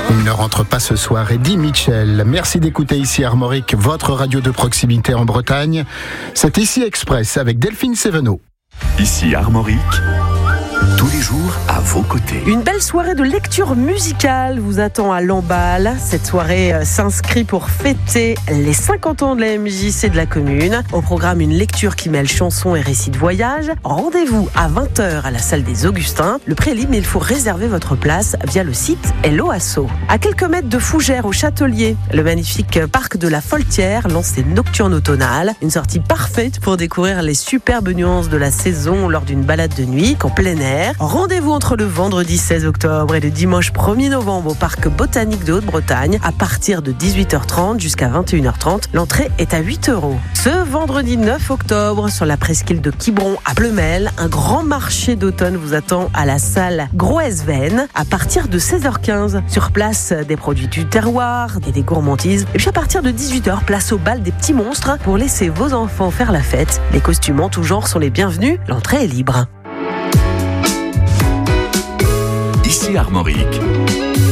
Il ne rentre pas ce soir, Eddie Mitchell. Merci d'écouter ici Armorique, votre radio de proximité en Bretagne. C'est ici Express avec Delphine Sévenot. Ici Armorique, tous les jours à vos côtés. Une belle soirée de lecture musicale vous attend à Lamballe. Cette soirée s'inscrit pour fêter les 50 ans de la MJC de la commune. Au programme, une lecture qui mêle chansons et récits de voyage. Rendez-vous à 20h à la salle des Augustins. Le prix est libre, mais il faut réserver votre place via le site Hello Asso. À quelques mètres de Fougères, au Châtelier, le magnifique parc de la Foltière lance ses nocturnes automnales. Une sortie parfaite pour découvrir les superbes nuances de la saison lors d'une balade de nuit en plein air. Rendez-vous entre le vendredi 16 octobre et le dimanche 1er novembre au parc botanique de Haute-Bretagne à partir de 18h30 jusqu'à 21h30. L'entrée est à 8 €. Ce vendredi 9 octobre, sur la presqu'île de Quiberon à Pleumel, un grand marché d'automne vous attend à la salle Groesven à partir de 16h15. Sur place, des produits du terroir et des gourmandises. Et puis à partir de 18h, place au bal des petits monstres pour laisser vos enfants faire la fête. Les costumes en tout genre sont les bienvenus. L'entrée est libre. Ici Armorique.